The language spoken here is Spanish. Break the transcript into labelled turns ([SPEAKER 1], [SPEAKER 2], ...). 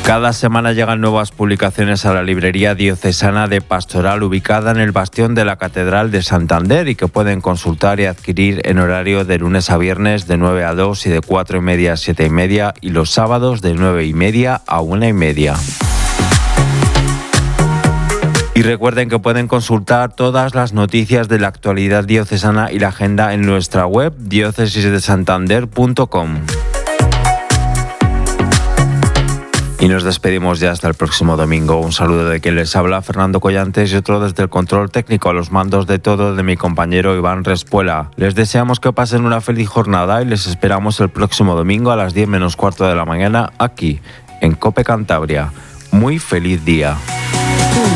[SPEAKER 1] Cada semana llegan nuevas publicaciones a la librería diocesana de Pastoral, ubicada en el bastión de la Catedral de Santander, y que pueden consultar y adquirir en horario de lunes a viernes de 9 a 2 y de 4:30 a 7:30, y los sábados de 9:30 a 1:30. Y recuerden que pueden consultar todas las noticias de la actualidad diocesana y la agenda en nuestra web diocesisdesantander.com. Y nos despedimos ya hasta el próximo domingo. Un saludo de quien les habla, Fernando Collantes, y otro desde el control técnico, a los mandos de todo, de mi compañero Iván Respuela. Les deseamos que pasen una feliz jornada y les esperamos el próximo domingo a las 10 menos cuarto de la mañana aquí, en COPE Cantabria. Muy feliz día.